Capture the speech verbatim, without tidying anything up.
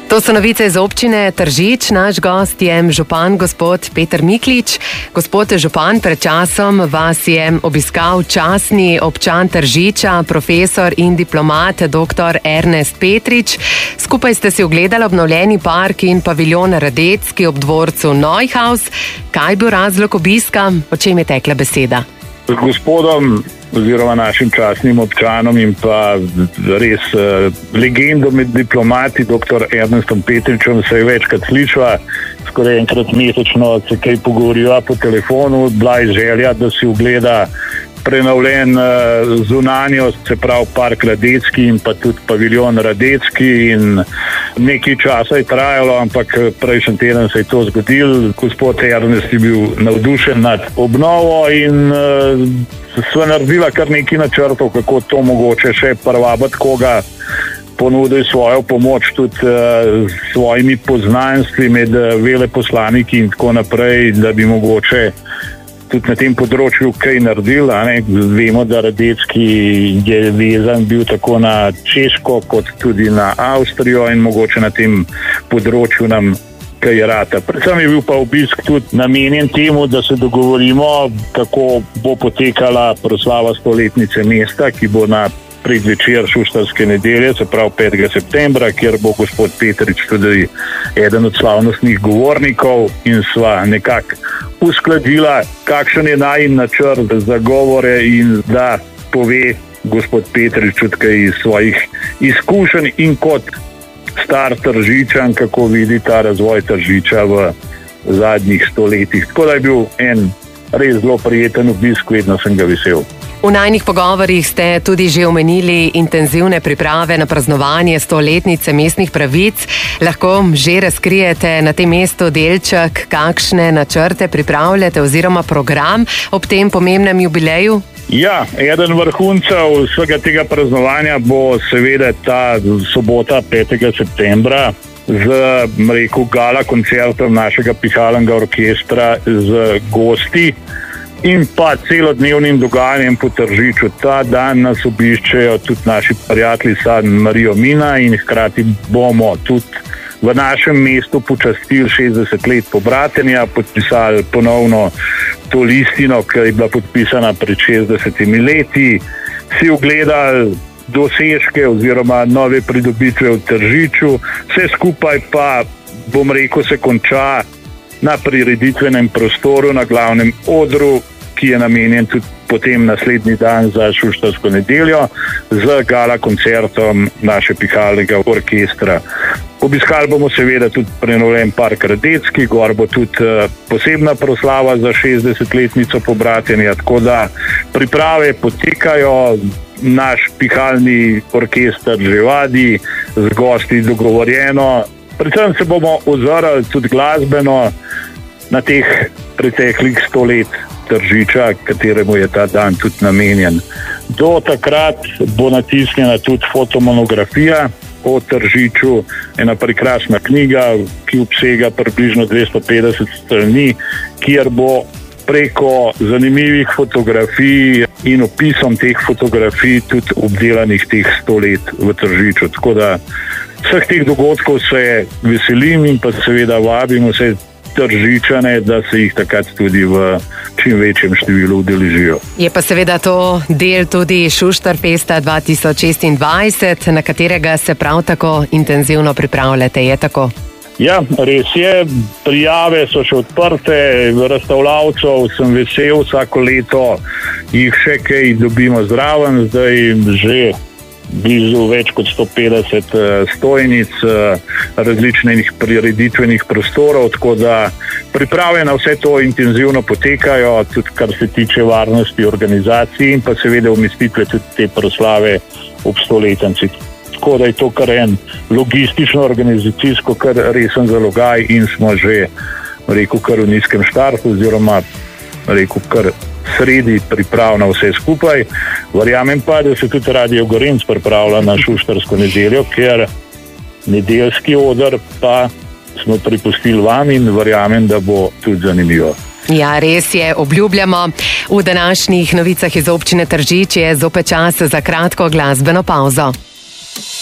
To so novice iz občine Tržič. Naš gost je župan gospod Peter Miklič. Gospod župan, pred časom vas je obiskal častni občan Tržiča, profesor in diplomat doktor Ernest Petrič. Skupaj ste si ogledali obnovljeni park in paviljon Radetski ob dvorcu Neuhaus. Kaj je bil razlog obiska? O čem je tekla beseda? Z gospodom oziroma našim častnim občanom in pa res uh, legendo med diplomati, doktor Ernestom Petričem, se je večkrat slišala, skoraj enkrat mesečno se kaj pogovoriva po telefonu, bila je želja, da si ogleda prenovljen uh, zunanjost, se pravi park Radetski in pa tudi paviljon Radetski, in nekaj časa je trajalo, ampak prejšnji teden se je to zgodilo. Gospod Ernest je bil navdušen nad obnovo in uh, sva naredila kar nekaj načrtov, kako to mogoče še privabiti koga, ponudil svojo pomoč tudi uh, s svojimi poznanstvi med uh, veleposlaniki in tako naprej, da bi mogoče tudi na tem področju kaj naredil. Vemo, da Radetski je vezan bil tako na Češko kot tudi na Avstrijo in mogoče na tem področju nam kaj rata. Predvsem je bil pa obisk tudi namenjen temu, da se dogovorimo, kako bo potekala proslava stoletnice mesta, ki bo na predvečer šuštarske nedelje, se pravi petega septembra, kjer bo gospod Petrič tudi eden od slavnostnih govornikov, in sva nekako uskladila, kakšen je najin načrt za govore in da pove gospod Petrič tudi iz svojih izkušenj in kot star Tržičan, kako vidi ta razvoj Tržiča v zadnjih stoletjih. Tako da je bil en res zelo prijeten obisk, vedno sem ga vesel. V najnih pogovorih ste tudi že omenili intenzivne priprave na praznovanje stoletnice mestnih pravic. Lahko že razkrijete na tem mestu delček, kakšne načrte pripravljate oziroma program ob tem pomembnem jubileju? Ja, eden vrhuncev vsega tega praznovanja bo seveda ta sobota petega septembra z, rekel, gala koncertom našega pihalnega orkestra z gosti in pa celodnevnim dogajanjem po Tržiču. Ta dan nas obiščejo tudi naši prijatelji San Marijo Mina in hkrati bomo tudi v našem mestu počastili šestdeset let pobratenja, podpisali ponovno to listino, ki je bila podpisana pred šestdesetimi leti, si ogledali dosežke oziroma nove pridobitve v Tržiču, vse skupaj pa, bom rekel, se konča na prireditvenem prostoru na glavnem odru, ki je namenjen tudi potem naslednji dan za šuštarsko nedeljo z gala koncertom naše pihalnega orkestra. Obiskali bomo seveda tudi prenovljen park Radetski, gor bo tudi posebna proslava za šestdesetletnico pobratenja, tako da priprave potekajo, naš pihalni orkester že vadi, z gosti dogovorjeno. Predvsem se bomo ozrali tudi glasbeno na teh preteklih sto let Tržiča, kateremu je ta dan tudi namenjen. Do takrat bo natisnjena tudi fotomonografija o Tržiču, ena prekrasna knjiga, ki obsega približno dvesto petdeset strani, kjer bo preko zanimivih fotografij in opisom teh fotografij tudi obdelanih teh sto let v Tržiču. Tako da vseh teh dogodkov se veselim in pa seveda vabim vse Tržičane, da se jih takrat tudi v čim večjem številu udeležijo. Je pa seveda to del tudi Šuštarfesta dva tisoč šestindvajset, na katerega se prav tako intenzivno pripravljate, je tako? Ja, res je. Prijave so še odprte, razstavljavcev sem vesel, vsako leto jih še kaj dobimo zraven, zdaj že blizu več kot sto petdeset stojnic, različnih prireditvenih prostorov, tako da priprave na vse to intenzivno potekajo, tudi kar se tiče varnosti organizacij in pa seveda umestitve tudi te proslave ob stoletnici. Tako da je to kar en logistično, organizacijsko kar resen zalogaj in smo že, rekel, kar v nizkem štartu oziroma, rekel, kar sredi priprav na vse skupaj. Verjamem pa, da se tudi Radio Gorenc pripravlja na šuštarsko nedeljo, ker nedeljski oder pa smo pripustili vam in verjamem, da bo tudi zanimivo. Ja, res je, obljubljamo. V današnjih novicah iz občine Tržič je zopet čas za kratko glasbeno pavzo.